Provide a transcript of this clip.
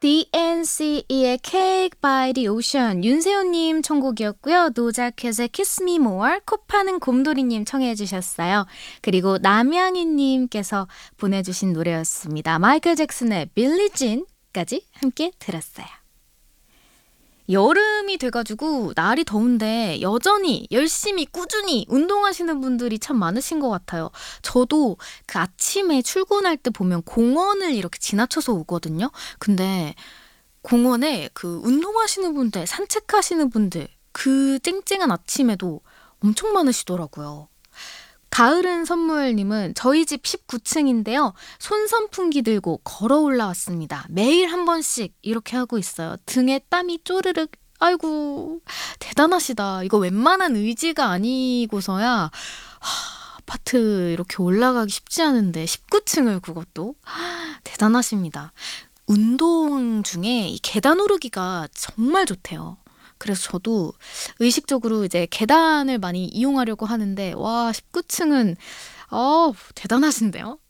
DNCE의 Cake by the Ocean 윤세호님 청곡이었고요. 노자켓의 Kiss Me More 코파는 곰돌이님 청해 주셨어요. 그리고 남양희님께서 보내주신 노래였습니다. 마이클 잭슨의 빌리 진까지 함께 들었어요. 여름이 돼가지고 날이 더운데 여전히 열심히 꾸준히 운동하시는 분들이 참 많으신 것 같아요. 저도 그 아침에 출근할 때 보면 공원을 이렇게 지나쳐서 오거든요. 근데 공원에 그 운동하시는 분들, 산책하시는 분들 그 쨍쨍한 아침에도 엄청 많으시더라고요. 가을은 선물님은 저희 집 19층인데요. 손선풍기 들고 걸어 올라왔습니다. 매일 한 번씩 이렇게 하고 있어요. 등에 땀이 쪼르륵. 아이고 대단하시다. 이거 웬만한 의지가 아니고서야 아파트 이렇게 올라가기 쉽지 않은데 19층을 그것도 대단하십니다. 운동 중에 이 계단 오르기가 정말 좋대요. 그래서 저도 의식적으로 이제 계단을 많이 이용하려고 하는데 와 19층은 대단하신데요.